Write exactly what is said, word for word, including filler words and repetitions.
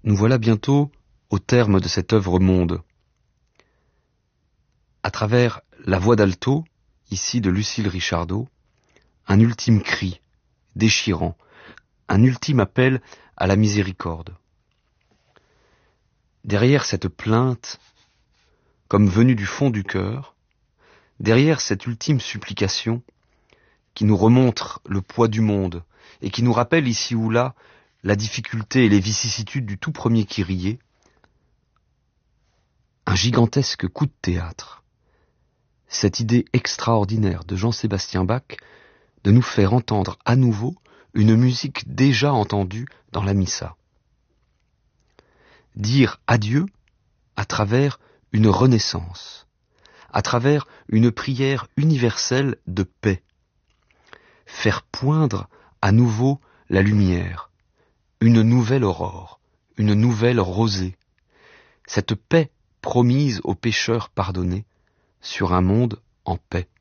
Nous voilà bientôt au terme de cette œuvre monde. À travers la voix d'alto, ici de Lucille Richardot, un ultime cri, déchirant, un ultime appel à la miséricorde. Derrière cette plainte, comme venue du fond du cœur, derrière cette ultime supplication, qui nous remontre le poids du monde et qui nous rappelle ici ou là la difficulté et les vicissitudes du tout premier Kyrie, un gigantesque coup de théâtre. Cette idée extraordinaire de Jean-Sébastien Bach de nous faire entendre à nouveau une musique déjà entendue dans la Missa. Dire adieu à travers une renaissance, à travers une prière universelle de paix. Faire poindre à nouveau la lumière, une nouvelle aurore, une nouvelle rosée. Cette paix promise aux pécheurs pardonnés sur un monde en paix.